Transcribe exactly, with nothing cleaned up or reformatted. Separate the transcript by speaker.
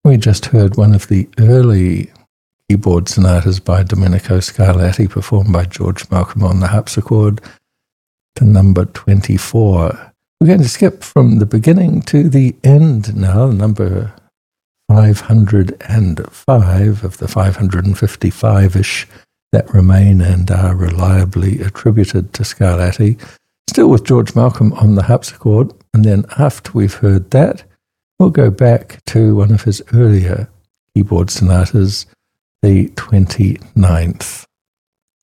Speaker 1: We just heard one of the early keyboard sonatas by Domenico Scarlatti, performed by George Malcolm on the harpsichord, to number twenty-four. We're going to skip from the beginning to the end now, number five hundred five of the five hundred fifty-five-ish that remain and are reliably attributed to Scarlatti, still with George Malcolm on the harpsichord. And then after we've heard that, we'll go back to one of his earlier keyboard sonatas, the twenty-ninth.